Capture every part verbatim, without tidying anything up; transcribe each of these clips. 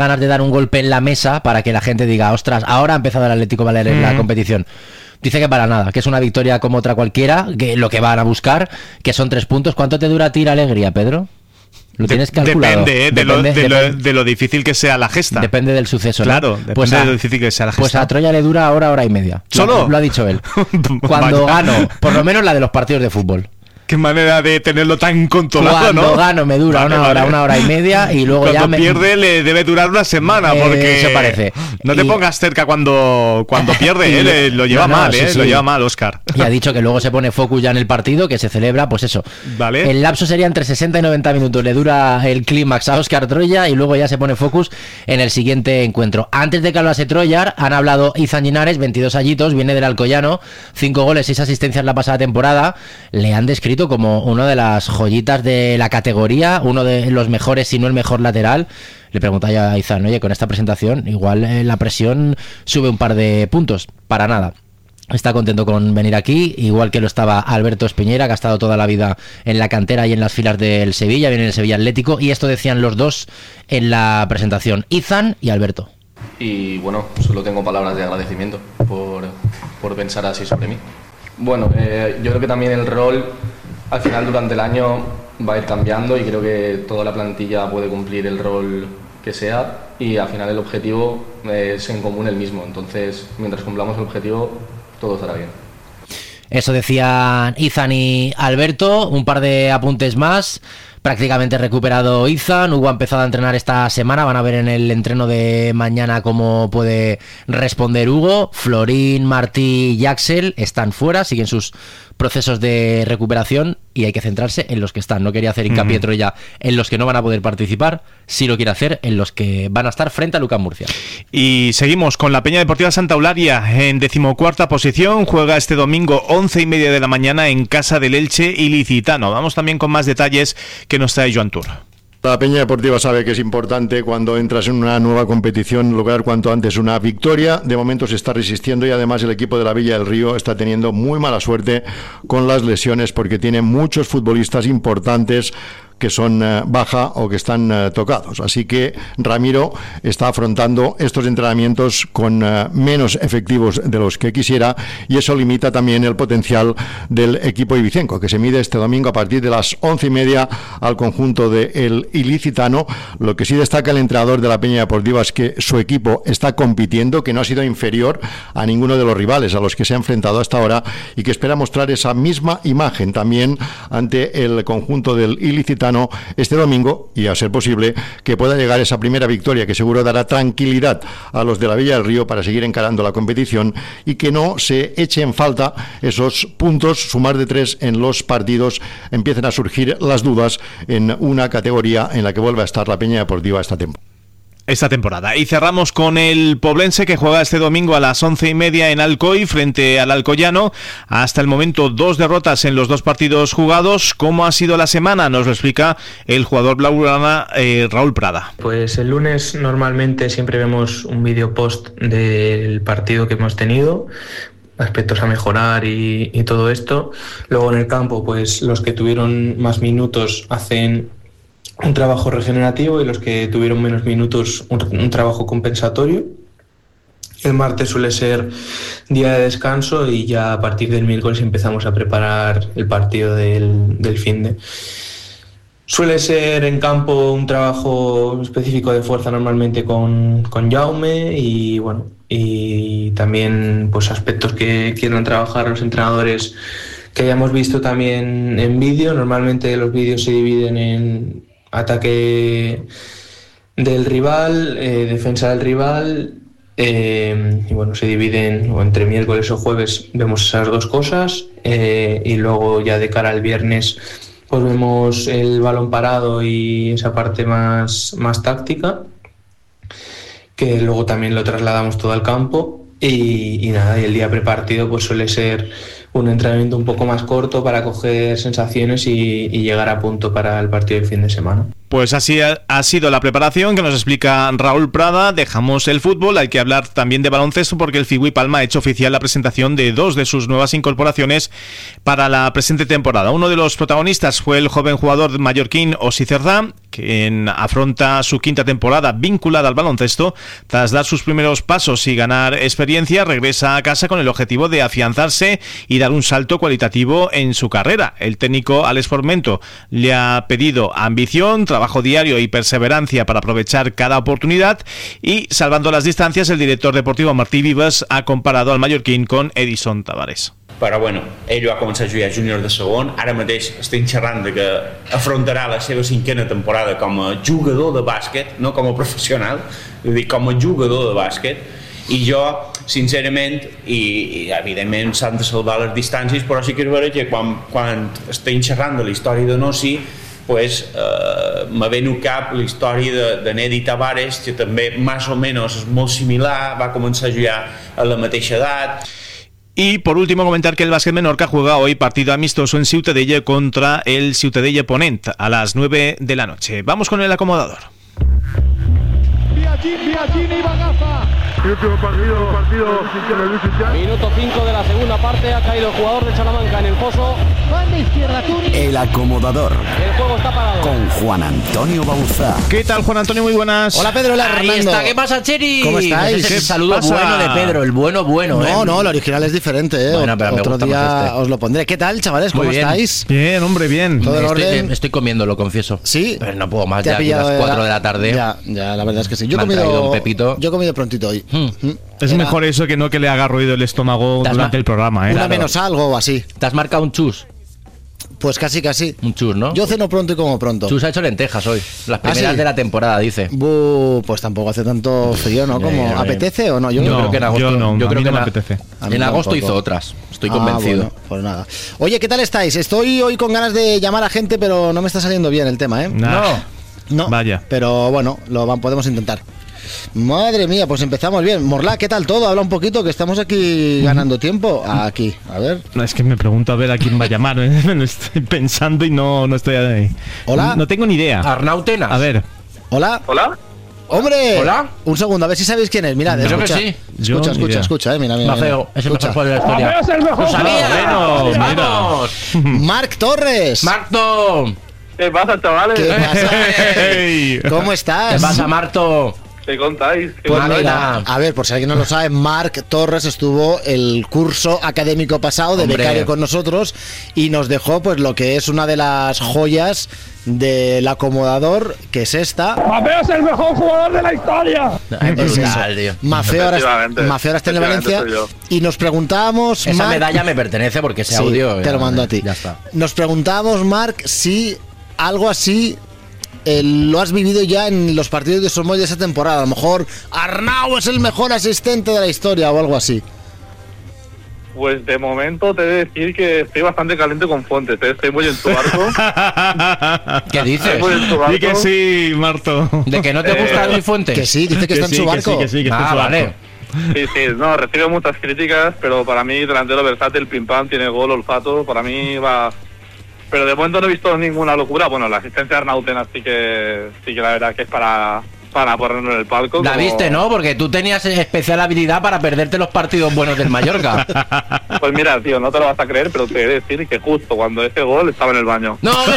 ganas de dar un golpe en la mesa para que la gente diga, ostras, ahora ha empezado el Atlético Baleares en mm. la competición. Dice que para nada, que es una victoria como otra cualquiera, que lo que van a buscar, que son tres puntos. ¿Cuánto te dura a ti la alegría, Pedro? ¿Lo tienes calculado? Depende, ¿eh? de, depende, lo, de, depende, lo, de lo difícil que sea la gesta. Depende del suceso, ¿no? Claro, depende pues a, de lo difícil que sea la gesta. Pues a Troya le dura hora, hora y media. ¿Solo? Lo, lo ha dicho él. Cuando gano, por lo menos la de los partidos de fútbol. Qué manera de tenerlo tan controlado, Cuando ¿no? Cuando gano me dura vale, una hora, vale. una hora y media y luego cuando ya me... pierde le debe durar una semana eh, porque... Eso parece. No te y... pongas cerca cuando, cuando pierde, y... eh, lo lleva no, no, mal, sí, eh, sí. lo lleva mal, Óscar. Y ha dicho que luego se pone focus ya en el partido, que se celebra, pues eso. Vale. El lapso sería entre sesenta y noventa minutos, le dura el clímax a Óscar Troya y luego ya se pone focus en el siguiente encuentro. Antes de que hablase Troyar, han hablado Izan Linares, veintidós añitos, viene del Alcoyano, cinco goles, seis asistencias la pasada temporada. Le han descrito como uno de las joyitas de la categoría, uno de los mejores, si no el mejor lateral. Le preguntaba ya a Izan, oye, con esta presentación igual eh, la presión sube un par de puntos. Para nada. Está contento con venir aquí, igual que lo estaba Alberto Espiñera, que ha estado toda la vida en la cantera y en las filas del Sevilla, viene en el Sevilla Atlético, y esto decían los dos en la presentación, Izan y Alberto. Y bueno, solo tengo palabras de agradecimiento por, por pensar así sobre mí. Bueno, eh, yo creo que también el rol al final durante el año va a ir cambiando y creo que toda la plantilla puede cumplir el rol que sea y al final el objetivo es en común el mismo. Entonces, mientras cumplamos el objetivo, todo estará bien. Eso decían Izan y Alberto. Un par de apuntes más. Prácticamente recuperado Izan. Hugo ha empezado a entrenar esta semana. Van a ver en el entreno de mañana cómo puede responder Hugo. Florín, Martí y Axel están fuera, siguen sus procesos de recuperación y hay que centrarse en los que están. No quería hacer hincapié uh-huh. Troya en los que no van a poder participar, sí lo quiere hacer en los que van a estar frente a Lucas Murcia. Y seguimos con la Peña Deportiva Santa Eulalia en decimocuarta posición. Juega este domingo once y media de la mañana en casa del Elche Ilicitano. Vamos también con más detalles que nos trae Joan Tur. La Peña Deportiva sabe que es importante cuando entras en una nueva competición lograr cuanto antes una victoria. De momento se está resistiendo y además el equipo de la Villa del Río está teniendo muy mala suerte con las lesiones porque tiene muchos futbolistas importantes que son uh, baja o que están uh, tocados. Así que Ramiro está afrontando estos entrenamientos con uh, menos efectivos de los que quisiera y eso limita también el potencial del equipo ibicenco, que se mide este domingo a partir de las once y media al conjunto del Ilicitano. Lo que sí destaca el entrenador de la Peña Deportiva es que su equipo está compitiendo, que no ha sido inferior a ninguno de los rivales a los que se ha enfrentado hasta ahora y que espera mostrar esa misma imagen también ante el conjunto del Ilicitano este domingo y a ser posible que pueda llegar esa primera victoria que seguro dará tranquilidad a los de la Villa del Río para seguir encarando la competición y que no se eche en falta esos puntos, sumar de tres en los partidos, empiecen a surgir las dudas en una categoría en la que vuelve a estar la Peña Deportiva esta temporada. Esta temporada. Y cerramos con el Poblense que juega este domingo a las once y media en Alcoy frente al Alcoyano. Hasta el momento dos derrotas en los dos partidos jugados. ¿Cómo ha sido la semana? Nos lo explica el jugador blaugrana eh, Raúl Prada. Pues el lunes normalmente siempre vemos un vídeo post del partido que hemos tenido, aspectos a mejorar y, y todo esto. Luego en el campo pues los que tuvieron más minutos hacen un trabajo regenerativo y los que tuvieron menos minutos un, un trabajo compensatorio. El martes suele ser día de descanso y ya a partir del miércoles empezamos a preparar el partido del, del finde. Suele ser en campo un trabajo específico de fuerza normalmente con, con Jaume y bueno y también pues aspectos que quieran trabajar los entrenadores que hayamos visto también en vídeo. Normalmente los vídeos se dividen en ataque del rival, eh, defensa del rival, eh, y bueno, se dividen o entre miércoles o jueves vemos esas dos cosas, eh, y luego ya de cara al viernes pues vemos el balón parado y esa parte más, más táctica, que luego también lo trasladamos todo al campo y, y nada, y el día prepartido pues suele ser un entrenamiento un poco más corto para coger sensaciones y, y llegar a punto para el partido del fin de semana. Pues así ha, ha sido la preparación que nos explica Raúl Prada. Dejamos el fútbol, hay que hablar también de baloncesto porque el Figui Palma ha hecho oficial la presentación de dos de sus nuevas incorporaciones para la presente temporada. Uno de los protagonistas fue el joven jugador mallorquín Osi Cerdá, quien afronta su quinta temporada vinculada al baloncesto. Tras dar sus primeros pasos y ganar experiencia, regresa a casa con el objetivo de afianzarse y dar un salto cualitativo en su carrera. El técnico Alex Formento le ha pedido ambición, trabajo diario y perseverancia para aprovechar cada oportunidad, y salvando las distancias, el director deportivo Martí Vives ha comparado al mallorquín con Edison Tavares. Però bueno, ell va començar a jugar júnior de segon, ara mateix estem xerrant de que afrontarà la seva cinquena temporada com a jugador de bàsquet, no com a professional, vull dir, com a jugador de bàsquet, i jo, sincerament, i, i evidentment s'han de salvar les distàncies, però sí que és vera que quan, quan estem xerrant de la història de Nossi, pues, eh, me ve al cap la història de, de Nedi Tavares, que també més o menys és molt similar, va començar a jugar a la mateixa edat. Y por último comentar que el Básquet Menorca juega hoy partido amistoso en Ciutadella contra el Ciutadella Ponent a las nueve de la noche. Vamos con el acomodador. Biagini Bagafa. El último partido, partido Minuto cinco de la segunda parte, ha caído el jugador de Salamanca en el pozo. Banda izquierda, Tuni. El acomodador. El juego está parado. Con Juan Antonio Bauzá. ¿Qué tal, Juan Antonio? Muy buenas. Hola, Pedro. Hola, Ahí Armando. está. ¿Qué pasa, Cheri? ¿Cómo estáis? Ese ¿Qué saludo pasa? bueno de Pedro, el bueno bueno. No, ¿eh? no, el original es diferente, ¿eh? Bueno, pero me Otro gusta día más este. os lo pondré. ¿Qué tal, chavales? Muy ¿Cómo bien. estáis? Bien, hombre, bien. Todo en Estoy, orden. estoy comiendo, lo confieso. Sí. Pero no puedo más ¿Te ha ya aquí a pillado las de cuatro de la tarde. Ya, ya, la verdad es que sí. Yo he Me han traído comido un pepito. Yo he comido prontito hoy. Hmm. Mm. Es Era mejor eso que no que le haga ruido el estómago ¿Te has durante ma- el programa, ¿eh? Una Claro. menos algo o así. ¿Te has marcado un chus? Pues casi, casi. Un chus, ¿no? Yo ceno pronto y como pronto. Chus ha hecho lentejas hoy. Las primeras sí? de la temporada, dice. Bu, pues tampoco hace tanto frío, ¿no? Como, Bien, bien. ¿apetece o no? Yo Yo No, creo que en agosto. yo no, a creo mí que no me en a- apetece. A mí En agosto tampoco. hizo otras. Estoy Ah, convencido. bueno, pues nada. Oye, ¿qué tal estáis? Estoy hoy con ganas de llamar a gente, pero no me está saliendo bien el tema, ¿eh? Nah. No. Vaya. Pero bueno, lo va- podemos intentar. Madre mía, pues empezamos bien. Morla, ¿qué tal todo? Habla un poquito, que estamos aquí ganando tiempo. Aquí, a ver. No, es que me pregunto a ver a quién va a llamar. Me lo estoy pensando y no, no estoy ahí. Hola. No tengo ni idea. Arnautenas. A ver. Hola. ¿Hola? ¡Hombre! Hola. Un segundo, a ver si sabéis quién es. Mirad, Creo que escucha. sí. Yo Escucha, ni escucha, idea. escucha, eh. Mira, mira. mira. Mafeo, es el Escucha. mejor jugador de la historia. Mafeo es el mejor ¡Lo sabía! jugador. Bueno, mira. ¡Vamos! Marc Torres. ¡Marto! ¿Qué pasa, chavales? ¿Qué pasa? Hey. ¿Cómo ¿Qué estás? pasa, Marto? ¿Qué contáis? ¿Qué Pues Máquina. mira, a ver, por si alguien no lo sabe, Marc Torres estuvo el curso académico pasado de Hombre. becario con nosotros y nos dejó pues lo que es una de las joyas del acomodador, que es esta. Mafeo es el mejor jugador de la historia. Ay, Es brutal, eso. tío. Mafeo ahora, Efectivamente. Mafeo ahora está en el Efectivamente Valencia soy yo. y nos preguntábamos, Esa Marc- medalla me pertenece porque ese Sí, audio. te ya- lo mando a ti. Ya está. Nos preguntábamos, Marc, si algo así eh, lo has vivido ya en los partidos de Somoy de esa temporada. A lo mejor Arnau es el mejor asistente de la historia o algo así. Pues de momento te he de decir que estoy bastante caliente con Fuentes, ¿eh? Estoy muy en tu barco. ¿Qué dices? Estoy muy en tu barco. Di que sí, Marto. ¿De que no te gusta Luis Fuentes? Que sí, dice que, está en sí, su que barco. sí, que sí, que está en Ah, su vale. barco. Sí, sí, no, recibe muchas críticas, pero para mí, delantero versátil, pim pam, tiene gol, olfato, para mí va... Pero de momento no he visto ninguna locura. Bueno, la asistencia de Arnautena sí que, sí que la verdad que es para, para ponerlo en el palco. La como- viste, ¿no? Porque tú tenías especial habilidad para perderte los partidos buenos del Mallorca. Pues mira, tío, no te lo vas a creer, pero te he de decir que justo cuando ese gol estaba en el baño. No, pero,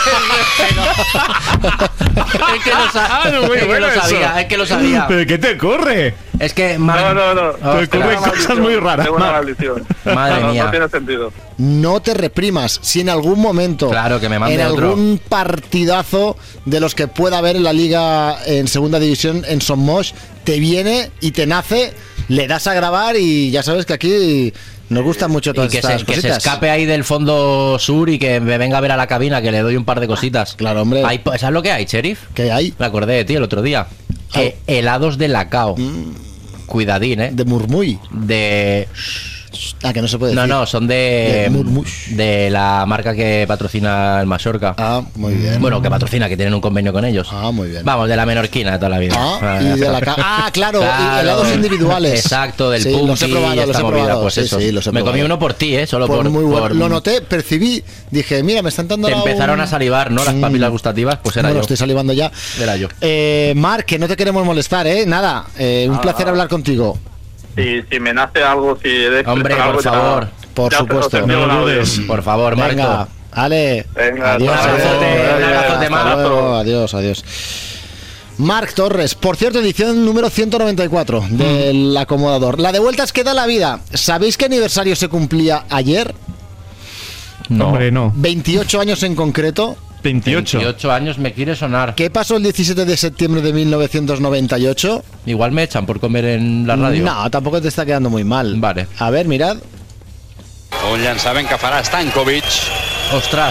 pero- es que lo, sa- Ah, no, muy es que bueno lo eso. sabía, es que lo sabía. ¿Pero qué te corre? Es que Mar- No, no, no. Oh, Te espera. ocurren cosas muy raras. Tengo una Mar. maldición. Madre no, no, mía. No tiene sentido. No te reprimas. Si en algún momento, Claro, que me mande en otro. algún partidazo de los que pueda haber en la liga en segunda división en Somos, te viene y te nace, le das a grabar y ya sabes que aquí nos gustan mucho Y todas que estas se, que se cositas. escape ahí del fondo sur y que me venga a ver a la cabina, que le doy un par de cositas. Claro, hombre. Hay- ¿Sabes lo que hay, Sheriff? ¿Qué hay? Me acordé de ti el otro día. Eh, helados de Lacao. Cuidadín, ¿eh? De Murmuy. De... Ah, que no se puede No, decir. no, son de, de, de la marca que patrocina el Mallorca. Ah, muy bien. Bueno, que patrocina, que tienen un convenio con ellos. Ah, muy bien. Vamos, de la menorquina de toda la vida. Ah, y de la ca- ah claro, Claro. y helados individuales. Exacto, del sí, Punky los he probado, y los esta he movida, probado. pues sí, eso. sí, los he Me comí probado. uno por ti, ¿eh? Solo Por por... muy bueno. por- Lo noté, percibí, dije, mira, me están dando Te la empezaron un- a salivar, ¿no? Las Mm. papilas gustativas, pues era Bueno, yo. estoy salivando ya. Era yo. Eh, Marc, que no te queremos molestar, ¿eh? Nada, eh, un Ah, placer ah. hablar contigo. Si, si me nace algo, si he de expresar Hombre, algo, por ya- favor. Por ya te lo supuesto. envío No un lo audio. dudes. Por favor, Venga, Marco. Ale. Venga, adiós. hasta adiós. luego. Un abrazote, Hasta Marc. luego, adiós, adiós. Marc Torres, por cierto, edición número ciento noventa y cuatro del acomodador. La de vueltas que da la vida. ¿Sabéis qué aniversario se cumplía ayer? No. Hombre, no. veintiocho años en concreto. veintiocho. veintiocho años me quiere sonar. ¿Qué pasó el diecisiete de septiembre de mil novecientos noventa y ocho? Igual me echan por comer en la radio. No, tampoco te está quedando muy mal. Vale. A ver, mirad. Un llançament que farà Stankovic. Ostras.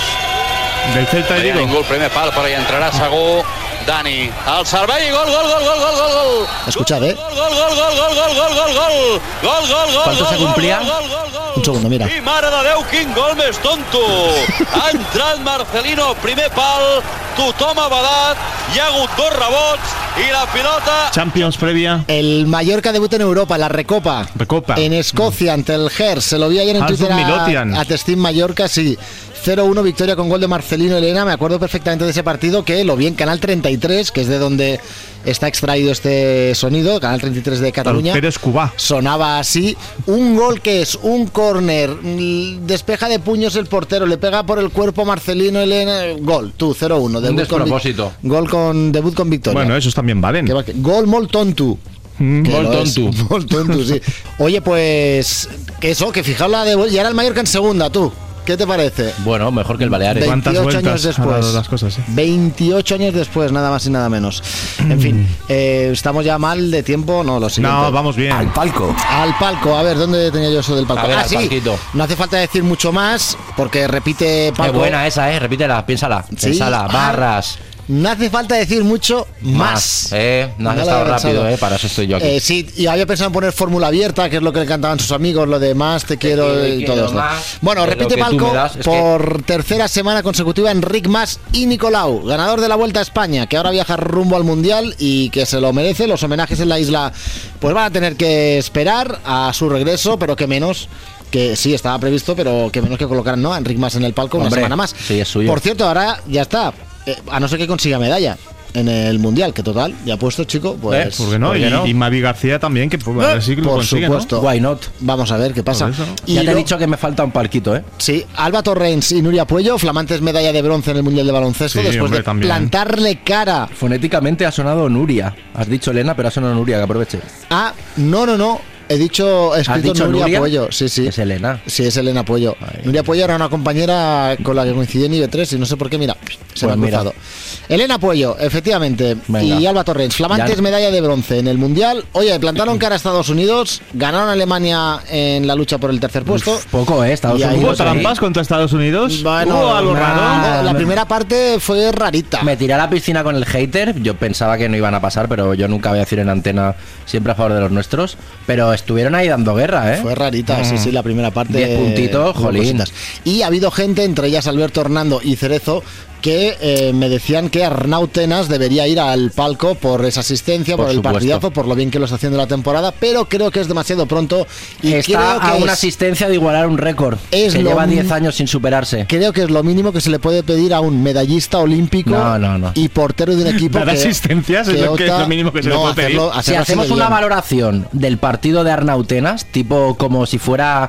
Del Celta de Veia Vigo. ningú el primer pal, però hi entrarà segur. Dani, al servei, gol, gol, gol, gol, gol, gol, gol. Escuchad, eh. Gol, gol, gol, gol, gol, gol, gol, gol, gol. Gol, gol, gol, ¿Cuánto se gol, cumplía? gol, gol, gol, gol. Un segundo, mira. I mare de Déu, quin gol més tonto. Ha entrat Marcelino, primer pal, tothom ha badat, hi ha hagut dos rebots i la pilota... Champions previa. El Mallorca debuta en Europa, la Recopa. Recopa. En Escocia, ante el Gers. Se lo vi ayer en Hanson Twitter Milotian. a, a Testín Mallorca, sí. cero uno, victoria con gol de Marcelino Elena. Me acuerdo perfectamente de ese partido, que lo vi en Canal treinta y tres, que es de donde está extraído este sonido, Canal treinta y tres de Cataluña. Pérez Cubá. Sonaba así. Un gol que es un córner, mm, despeja de puños el portero, le pega por el cuerpo Marcelino Elena. Gol, tú, cero uno. Un despropósito. Gol con debut con victoria. Bueno, esos también valen. Que va- que- Gol molt tonto. Mm. Que Molt lo es, tonto. molt tonto, sí. Oye, pues que eso, que fijaos la de y ahora el Mallorca en segunda, tú. ¿Qué te parece? Bueno, mejor que el Baleares. Ve- ¿Cuántas veintiocho vueltas años ha dado después. las cosas? eh? veintiocho años después, nada más y nada menos. En fin, eh, estamos ya mal de tiempo, no, lo siguiente. No, vamos bien. Al palco. Al palco, a ver, ¿dónde tenía yo eso del palco? A ver, ah, al sí, palquito. no hace falta decir mucho más, porque repite Qué Paco. buena esa, ¿eh? Repítela, piénsala. Sí. Piénsala, Ah, barras. No hace falta decir mucho más. Eh, no has lo estado había rápido, pensado. eh. Para eso estoy yo aquí. Eh, sí, y había pensado en poner fórmula abierta, que es lo que le cantaban sus amigos, lo de más te quiero quiero y y todo quiero esto. más Bueno, de lo repite que tú palco me das, es por tercera semana consecutiva Enric Mas y Nicolau, ganador de la Vuelta a España, que ahora viaja rumbo al Mundial y que se lo merece. Los homenajes en la isla pues van a tener que esperar a su regreso, pero que menos que sí estaba previsto, pero que menos que colocaran, ¿no?, a Enric Mas en el palco una Hombre, semana más. sí, es suyo. Por cierto, ahora ya está, eh, a no ser que consiga medalla en el Mundial, que total, ya puesto, chico, pues... Eh, ¿por qué no? ¿por qué y, no? y Mavi García también, que pues, a ver si lo por consigue, supuesto. Why not? Vamos a ver qué pasa. Por eso. Y Ya te he lo- dicho que me falta un palquito, ¿eh? Sí, Alba Torrens y Nuria Puello, flamantes medalla de bronce en el Mundial de Baloncesto, Sí, después hombre, de también. plantarle cara Fonéticamente ha sonado Nuria. Has dicho Elena, pero ha sonado Nuria, que aproveche. a... No, no, no, he dicho, he ¿Has escrito dicho Nuria, Nuria? Puello, sí, sí. Es Elena. Sí, es Elena Puello. Ay. Nuria Puello era una compañera con la que coincidí en I B tres y no sé por qué, mira, se Pues me ha mira. cruzado. Elena Puello, efectivamente, Venga. y Alba Torrens, flamantes Ya- medalla de bronce en el Mundial. Oye, plantaron cara a Estados Unidos, ganaron a Alemania en la lucha por el tercer puesto. Uf, poco, ¿eh? Estados Y ahí Unidos. ¿Hubo ahí. trampas contra Estados Unidos? Bueno, ¿Hubo algo nah. raro? La me- primera parte fue rarita. Me tiré a la piscina con el hater. Yo pensaba que no iban a pasar, pero yo nunca voy a decir en antena, siempre a favor de los nuestros. Pero estuvieron ahí dando guerra, ¿eh? Fue rarita, sí, sí, la primera parte. Diez puntitos, hubo jolín. cositas. Y ha habido gente, entre ellas Alberto Hernando y Cerezo, que eh, me decían que Arnau Tenas debería ir al palco por esa asistencia, por, Por el supuesto. partidazo, por lo bien que lo está haciendo la temporada, pero creo que es demasiado pronto y Está creo que a una es, asistencia de igualar un récord. Es que lo lleva m- diez años sin superarse. creo que es lo mínimo que se le puede pedir a un medallista olímpico No, no, no. y portero de un equipo Dar que, asistencias es lo que es opta- lo mínimo que se le no, puede pedir. hacerlo- Si hacerlo hacemos así de una bien. valoración del partido de Arnautenas, tipo como si fuera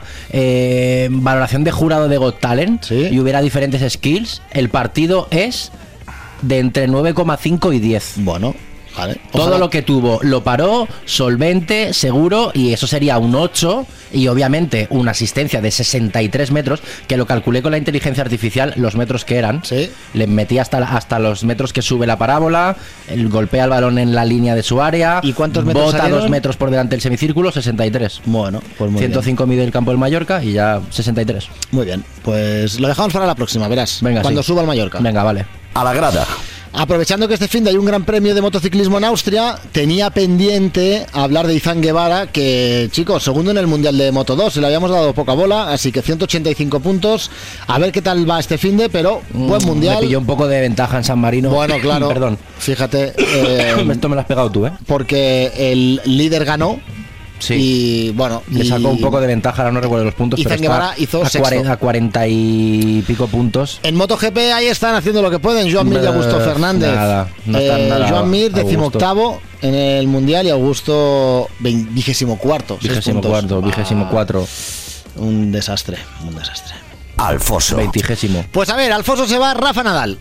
eh, valoración de jurado de Got Talent, Sí. y hubiera diferentes skills, el partido es de entre nueve coma cinco y diez. Bueno, vale. Todo Ojalá. lo que tuvo lo paró, solvente, seguro, y eso sería un ocho, y obviamente una asistencia de sesenta y tres metros, que lo calculé con la inteligencia artificial, los metros que eran. Sí. Le metí hasta, la- hasta los metros que sube la parábola, el golpea el balón en la línea de su área, ¿Y cuántos metros bota salieron? dos metros por delante del semicírculo, sesenta y tres. Bueno, pues muy ciento cinco mide el campo del Mallorca y ya sesenta y tres. bien. Muy bien, pues lo dejamos para la próxima, verás. Venga, cuando sí. suba al Mallorca. Venga, vale. A la grada. Aprovechando que este fin de hay un gran premio de motociclismo en Austria, tenía pendiente hablar de Izan Guevara, que, chicos, segundo en el Mundial de Moto dos, se le habíamos dado poca bola, así que ciento ochenta y cinco puntos, a ver qué tal va este fin de, pero buen Mm, Mundial. Me pilló un poco de ventaja en San Marino. Bueno, claro. Perdón. Fíjate. Eh, Esto me lo has pegado tú, ¿eh? Porque el líder ganó. Sí. Y bueno. Le y- sacó un poco de ventaja, ahora no recuerdo los puntos, Izan pero está Guevara hizo a, sexto. cuarenta, a cuarenta y pico puntos. En MotoGP ahí están haciendo lo que pueden, Joan Mir y Augusto Eh, Fernández. nada, no están Eh, nada Joan Mir, a gusto. decimoctavo en el Mundial, y Augusto vigésimo cuarto. Vigésimo cuarto, vigésimo cuatro. Un desastre, un desastre. Alfonso. Veintigésimo. Pues a ver, Alfonso se va, Rafa Nadal.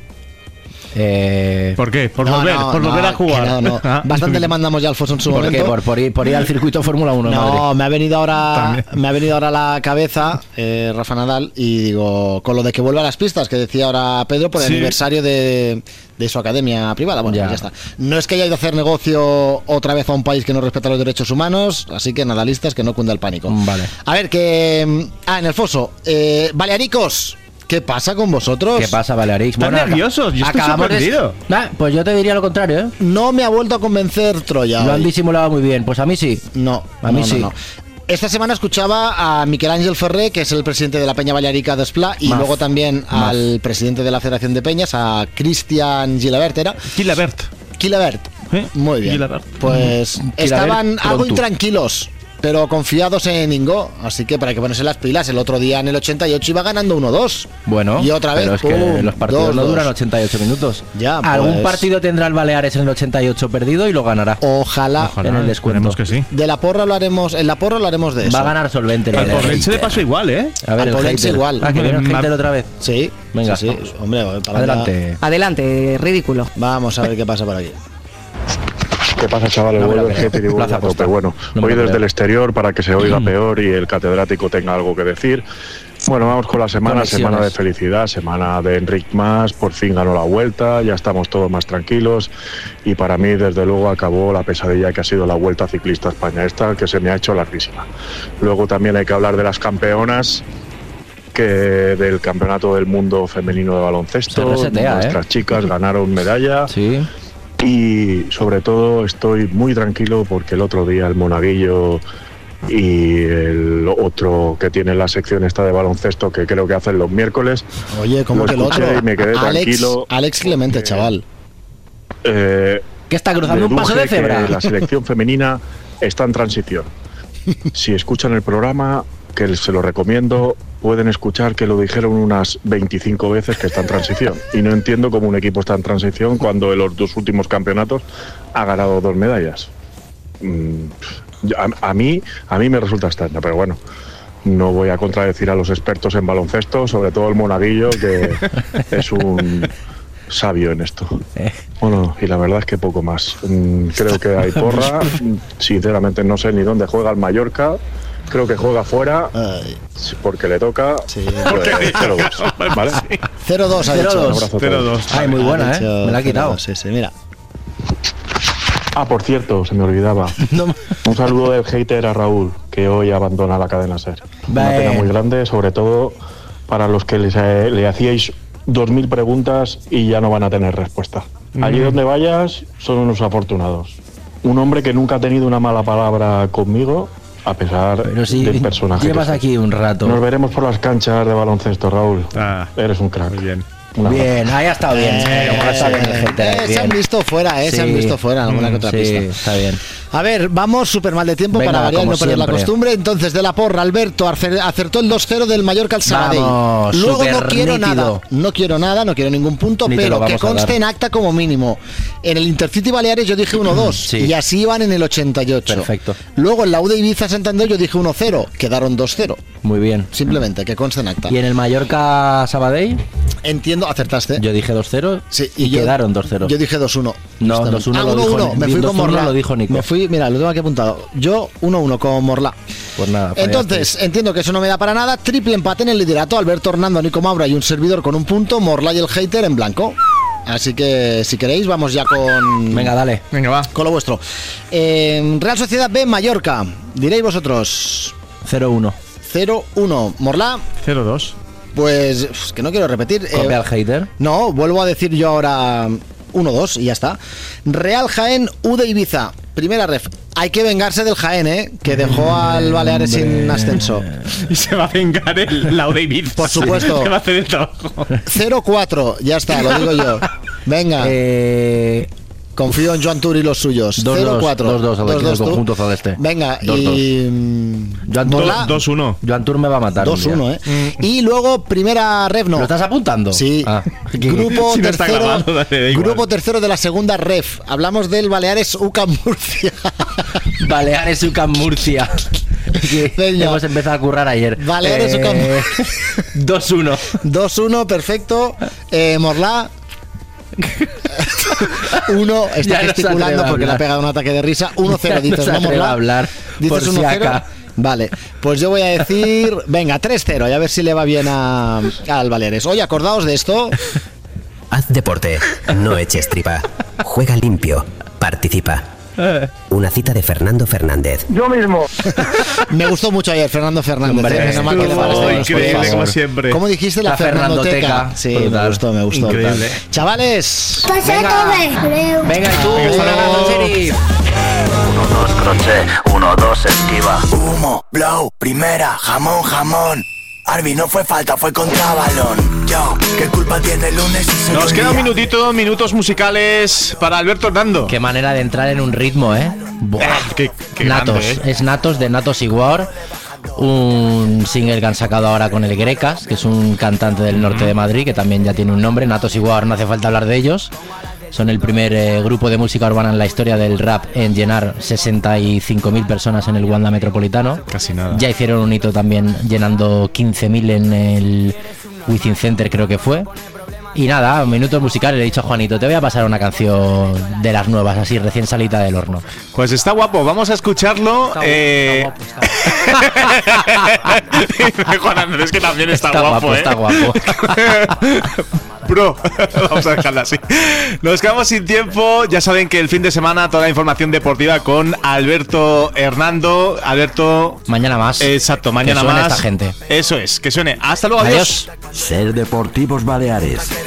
Eh, ¿Por qué? Por No, volver, no, por no, volver a que jugar. no, no. Ah, Bastante le mandamos ya a Alfonso en su ¿Por qué? momento. Por, por ir, por ir al circuito Fórmula uno de Madrid. No, me ha venido ahora También. me ha venido ahora a la cabeza eh, Rafa Nadal, y digo, con lo de que vuelva a las pistas, que decía ahora Pedro, por el Sí. aniversario de, de su academia privada. Bueno, Ya. ya. está. No es que haya ido a hacer negocio otra vez a un país que no respeta los derechos humanos, así que nadalistas, que no cunda el pánico. Vale. A ver, que... Ah, en el foso. Eh, Balearicos, ¿qué pasa con vosotros? ¿Qué pasa, Balearix? Están nerviosos, yo estoy acabamos de- sorprendido. Nah, pues yo te diría lo contrario, ¿eh? No me ha vuelto a convencer Troya. Lo han hoy. disimulado muy bien. Pues a mí sí. No, A mí no, no, sí. no. Esta semana escuchaba a Miquel Ángel Ferrer, que es el presidente de la Peña Balearica de Esplá, y Maf. luego también Maf. al presidente de la Federación de Peñas, a Cristian Gilabert, ¿era? Gilabert. Gilabert. ¿Eh? Muy bien. Gilabert. Pues Gilabert estaban algo pronto. intranquilos, pero confiados en Ingo, así que para que ponerse las pilas. El otro día en el ochenta y ocho iba ganando uno dos. Bueno, Y otra vez, pero es que pum, los partidos dos, no dos. duran ochenta y ocho minutos. Ya, Algún pues. partido tendrá el Baleares en el ochenta y ocho perdido y lo ganará. Ojalá. Ojalá, en el descuento. esperemos que sí. De la porra hablaremos, en la porra hablaremos de eso. Va a ganar solvente. el Al Baleares. Poblense le pasó igual, ¿eh? A ver, Al el Poblense hater. igual. Ah, que viene el Ma- hater otra vez. Sí, Venga, sí, sí. vamos. Hombre, para Adelante. Adelante, ridículo. Vamos a ver qué pasa por aquí. ¿Qué pasa, chavales? No me la Vuelve el creo. jefe y vuelve Plaza a tope. Costa. Bueno, No me hoy la desde creo. el exterior para que se oiga peor y el catedrático tenga algo que decir. Bueno, vamos con la semana, Conexiones. semana de felicidad, semana de Enric Mas, por fin ganó la vuelta, ya estamos todos más tranquilos y para mí desde luego acabó la pesadilla que ha sido la Vuelta Ciclista a España esta, que se me ha hecho larguísima. Luego también hay que hablar de las campeonas, que del Campeonato del Mundo Femenino de Baloncesto. Se resetea, ¿eh? Nuestras chicas ganaron medalla. Sí. Y sobre todo estoy muy tranquilo porque el otro día el Monaguillo y el otro que tiene la sección esta de baloncesto, que creo que hacen los miércoles, Oye, ¿cómo lo que el escuché otro? y me quedé Alex, tranquilo. Alex Clemente, chaval. eh, ¿Qué está cruzando un paso de deduje cebra? que la selección femenina está en transición. Si escuchan el programa, que se lo recomiendo, pueden escuchar que lo dijeron unas veinticinco veces que está en transición. Y no entiendo cómo un equipo está en transición cuando en los dos últimos campeonatos ha ganado dos medallas. Mm, A, a mí, a mí me resulta extraño, pero bueno, no voy a contradecir a los expertos en baloncesto, sobre todo el Monaguillo, que es un sabio en esto. Bueno, y la verdad es que poco más. Mm, Creo que hay porra. Sinceramente no sé ni dónde juega el Mallorca. Creo que juega fuera porque le toca. Pues, cero dos, ¿vale? cero dos ha cero dicho. dos. Un abrazo a cero todos. dos. Ay, muy buena, Ha dicho ¿eh? Me la ha cero quitado. dos, sí, sí, mira. Ah, por cierto, se me olvidaba. Un saludo del hater a Raúl, que hoy abandona la cadena SER. Una Ve. pena muy grande, sobre todo para los que les, eh, le hacíais dos mil preguntas y ya no van a tener respuesta. Allí Mm. donde vayas son unos afortunados. Un hombre que nunca ha tenido una mala palabra conmigo, a pesar Pero si del personaje. llevas que soy. aquí un rato. Nos veremos por las canchas de baloncesto, Raúl. Ah, Eres un crack. muy bien. Un abrazo. Bien, ahí ha estado bien. Eh, Ha estado bien el hater, eh, se bien. han visto fuera, eh, se han Sí. visto fuera en alguna que otra Sí, pista. está bien. A ver, vamos súper mal de tiempo Venga, para variar y como no perder la siempre. costumbre. Entonces, de la porra, Alberto acer- acertó el dos cero del Mallorca al Sabadell. Vamos, Luego no súper quiero nítido. nada, no quiero nada, no quiero ningún punto, Ni te lo pero que vamos a conste dar. en acta como mínimo. En el Intercity Baleares yo dije uno dos Sí. y así iban en el ochenta y ocho. Perfecto. Luego en la U de Ibiza Santander yo dije uno cero, quedaron dos cero. Muy bien. Simplemente, que conste en acta. ¿Y en el Mallorca Sabadell? Entiendo, acertaste. Yo dije dos cero Sí, y, yo- quedaron dos cero. Yo dije dos uno. No, Justamente. dos uno Ah, lo uno dijo uno. Ni- Me fui dos con uno Morla. lo dijo Nico. Me fui, mira, lo tengo aquí apuntado. Yo uno uno con Morla. Pues nada. fallaste. Entonces, entiendo que eso no me da para nada. Triple empate en el liderato. Alberto Hernando, Nico Maura y un servidor con un punto. Morla y el hater en blanco. Así que, si queréis, vamos ya con... Venga, dale. Venga, va. Con lo vuestro. Eh, Real Sociedad B, Mallorca. Diréis vosotros. cero uno. cero uno. Morla, cero dos. pues... Es que no quiero repetir. eh, Copia al hater. no, vuelvo a decir yo ahora uno dos y ya está. Real Jaén, U de Ibiza. Primera ref. Hay que vengarse del Jaén, ¿eh? Que dejó al Baleares sin ascenso. Y se va a vengar el la U de Ibiza. Por supuesto. Se va a hacer el trabajo. cero cuatro, ya está, lo digo yo. Venga. Eh... Confío en Joan Tur y los suyos. cero cuatro. dos dos al equipo conjunto Celeste. Venga, dos, y... Joan Tur, dos uno. Joan Tur me va a matar. dos uno, ¿eh? Mm. Y luego, primera ref, no. ¿Lo estás apuntando? Sí. Ah. Grupo, si no tercero, grabado, dale, grupo tercero de la segunda ref. Hablamos del Baleares U C A M Murcia. Baleares U C A M Murcia. Hemos empezado a currar ayer. Baleares eh... U C A M dos uno. dos uno, perfecto. Eh, Morlá. Uno está ya gesticulando no porque le ha pegado un ataque de risa. uno cero, dices, no vamos a hablar. Dices uno cero. Vale, pues yo voy a decir, venga, tres cero, y a ver si le va bien a, al Baleares. Oye, acordaos de esto. Haz deporte, no eches tripa. Juega limpio, participa. Una cita de Fernando Fernández. Yo mismo. Me gustó mucho ayer Fernando Fernández. Hombre, ¿eh? Mal que le oh, increíble, como siempre. ¿Cómo dijiste? La, la Fernandoteca. Fernandoteca. Sí, brutal. me gustó, me gustó. Increíble. Chavales. Venga, venga, y tú. uno dos crochet, uno dos esquiva. Humo, blow, primera, jamón, jamón. Arby, no fue falta, fue contrabalón. Yo, ¿qué culpa tiene el lunes? Si Nos queda un minutito, minutos musicales para Alberto Hernando. Qué manera de entrar en un ritmo, ¿eh? Buah. Eh, qué, qué Natos, grande, ¿eh? es Natos de Natos y War. Un single que han sacado ahora con el Grecas, que es un cantante del norte de Madrid, que también ya tiene un nombre. Natos y War, no hace falta hablar de ellos. Son el primer eh, grupo de música urbana en la historia del rap en llenar sesenta y cinco mil personas en el Wanda Metropolitano. Casi nada. Ya hicieron un hito también llenando quince mil en el Wizzing Center, creo que fue. Y nada, minutos musicales, le he dicho a Juanito, te voy a pasar una canción de las nuevas, así recién salita del horno. Pues está guapo, vamos a escucharlo. Está, eh... está guapo, está Juan Andrés, que también está, está guapo, guapo, ¿eh? está guapo. Bro, vamos a dejarla así. Nos quedamos sin tiempo. Ya saben que el fin de semana toda la información deportiva con Alberto Hernando. Alberto, mañana más. Exacto, mañana que suene más. Esta gente. Eso es, que suene. Hasta luego, adiós. Adiós. Ser Deportivos Baleares.